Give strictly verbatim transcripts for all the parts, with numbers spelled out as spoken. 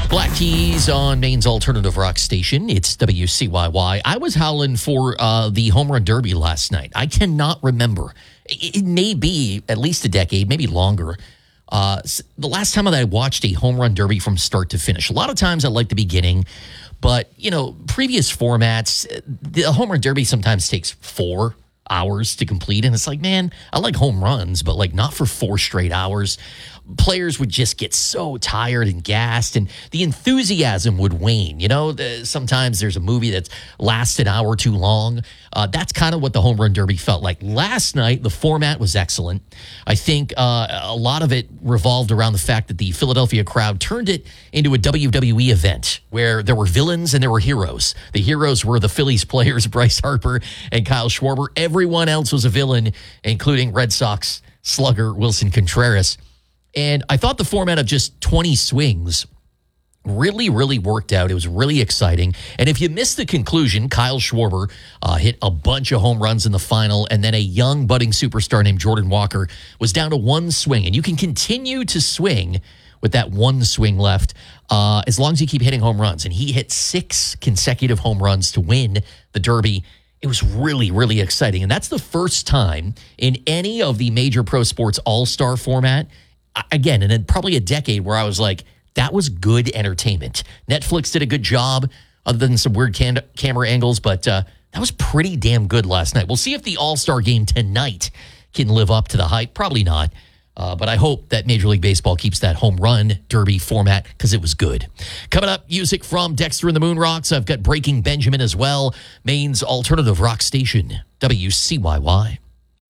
Black Keys on Maine's alternative rock station. It's W C Y Y. I was howling for uh, the home run derby last night. I cannot remember. It, it may be at least a decade, maybe longer. Uh, the last time that I watched a home run derby from start to finish. A lot of times I like the beginning, but, you know, previous formats, the home run derby sometimes takes four hours to complete. And it's like, man, I like home runs, but like not for four straight hours. Players would just get so tired and gassed, and the enthusiasm would wane. You know, the, sometimes there's a movie that lasts an hour too long. Uh, that's kind of what the home run derby felt like. Last night, the format was excellent. I think uh, a lot of it revolved around the fact that the Philadelphia crowd turned it into a W W E event where there were villains and there were heroes. The heroes were the Phillies players, Bryce Harper and Kyle Schwarber. Everyone else was a villain, including Red Sox slugger Wilson Contreras. And I thought the format of just twenty swings really, really worked out. It was really exciting. And if you missed the conclusion, Kyle Schwarber uh, hit a bunch of home runs in the final, and then a young budding superstar named Jordan Walker was down to one swing. And you can continue to swing with that one swing left uh, as long as you keep hitting home runs. And he hit six consecutive home runs to win the Derby. It was really, really exciting. And that's the first time in any of the major pro sports all-star format, again, and in probably a decade, where I was like, that was good entertainment. Netflix did a good job, other than some weird can- camera angles, but uh, that was pretty damn good last night. We'll see if the All-Star game tonight can live up to the hype. Probably not, uh, but I hope that Major League Baseball keeps that home run derby format because it was good. Coming up, music from Dexter and the Moonrocks. I've got Breaking Benjamin as well. Maine's alternative rock station, W C Y Y.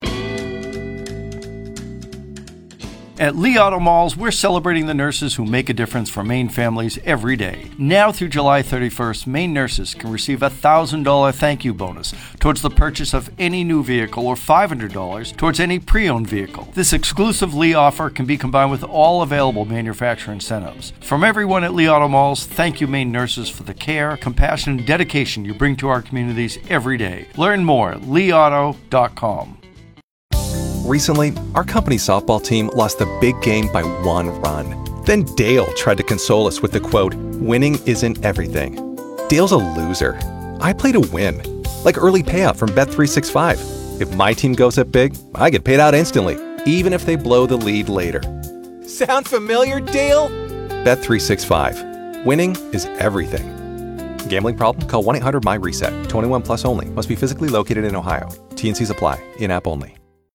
At Lee Auto Malls, we're celebrating the nurses who make a difference for Maine families every day. Now through July thirty-first, Maine nurses can receive a one thousand dollars thank you bonus towards the purchase of any new vehicle or five hundred dollars towards any pre-owned vehicle. This exclusive Lee offer can be combined with all available manufacturer incentives. From everyone at Lee Auto Malls, thank you Maine nurses for the care, compassion, and dedication you bring to our communities every day. Learn more at lee auto dot com. Recently, our company's softball team lost the big game by one run. Then Dale tried to console us with the quote, "Winning isn't everything." Dale's a loser. I play to win. Like early payout from Bet three sixty-five. If my team goes up big, I get paid out instantly, even if they blow the lead later. Sound familiar, Dale? Bet three sixty-five. Winning is everything. Gambling problem? Call one eight hundred M Y RESET. twenty-one plus only. Must be physically located in Ohio. T and C's apply. In-app only.